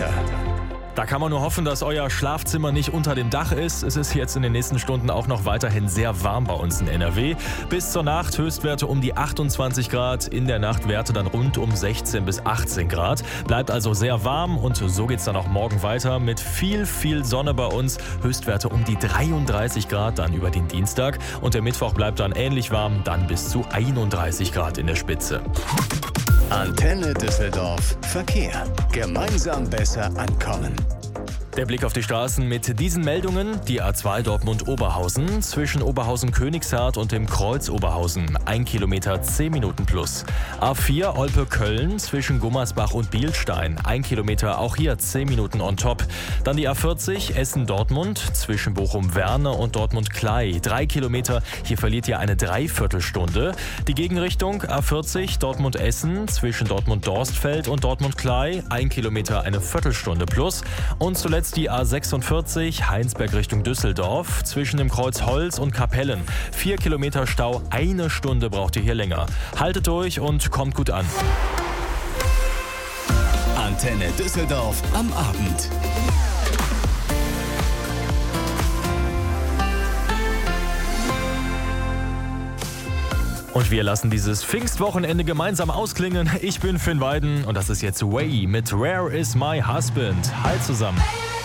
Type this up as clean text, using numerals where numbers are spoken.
Wetter. Da kann man nur hoffen, dass euer Schlafzimmer nicht unter dem Dach ist. Es ist jetzt in den nächsten Stunden auch noch weiterhin sehr warm bei uns in NRW. Bis zur Nacht Höchstwerte um die 28 Grad, in der Nacht Werte dann rund um 16 bis 18 Grad. Bleibt also sehr warm und so geht's dann auch morgen weiter mit viel Sonne bei uns. Höchstwerte um die 33 Grad dann über den Dienstag. Und der Mittwoch bleibt dann ähnlich warm, dann bis zu 31 Grad in der Spitze. Antenne Düsseldorf. Verkehr. Gemeinsam besser ankommen. Der Blick auf die Straßen mit diesen Meldungen. Die A2 Dortmund-Oberhausen zwischen Oberhausen-Königshardt und dem Kreuz Oberhausen. 1 Kilometer 10 Minuten plus. A4 Olpe-Köln zwischen Gummersbach und Bielstein. 1 Kilometer, auch hier 10 Minuten on top. Dann die A40 Essen-Dortmund zwischen Bochum-Werne und Dortmund-Klei. 3 Kilometer, hier verliert ihr eine Dreiviertelstunde. Die Gegenrichtung A40 Dortmund-Essen zwischen Dortmund-Dorstfeld und Dortmund-Klei. 1 Kilometer, eine Viertelstunde plus. Und zuletzt die A46 Heinsberg Richtung Düsseldorf zwischen dem Kreuz Holz und Kapellen. 4 Kilometer Stau, 1 Stunde braucht ihr hier länger. Haltet durch und kommt gut an. Antenne Düsseldorf am Abend. Und wir lassen dieses Pfingstwochenende gemeinsam ausklingen. Ich bin Finn Weiden und das ist jetzt Way mit Where is my husband? Hi zusammen.